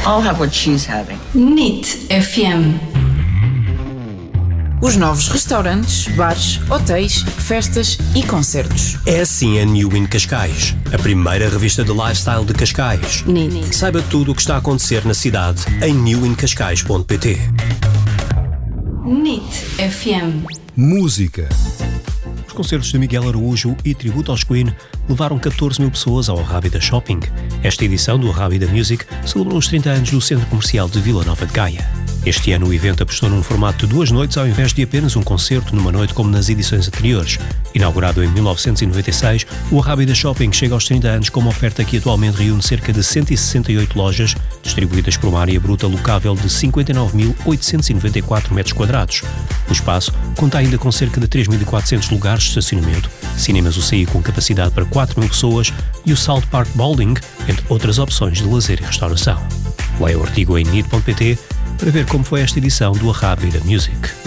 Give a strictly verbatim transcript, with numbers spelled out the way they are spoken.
I'll have what she's having. N I T F M. Os novos restaurantes, bares, hotéis, festas e concertos. É assim a New In Cascais, a primeira revista de lifestyle de Cascais. N I T. Saiba tudo o que está a acontecer na cidade em new in cascais ponto p t. N I T F M. Música. Os concertos de Miguel Araújo e tributo aos Queen levaram catorze mil pessoas ao Arrábida Shopping. Esta edição do Arrábida Music celebrou os trinta anos do Centro Comercial de Vila Nova de Gaia. Este ano o evento apostou num formato de duas noites ao invés de apenas um concerto numa noite como nas edições anteriores. Inaugurado em mil novecentos e noventa e seis, o Arrábida Shopping chega aos trinta anos com uma oferta que atualmente reúne cerca de cento e sessenta e oito lojas, distribuídas por uma área bruta locável de cinquenta e nove mil oitocentos e noventa e quatro metros quadrados. O espaço conta ainda com cerca de três mil e quatrocentos lugares de estacionamento, cinemas U C I com capacidade para quatro mil pessoas e o Salt Park Bowling, entre outras opções de lazer e restauração. Leia o artigo em n i t ponto p t para ver como foi esta edição do Arrábida Music.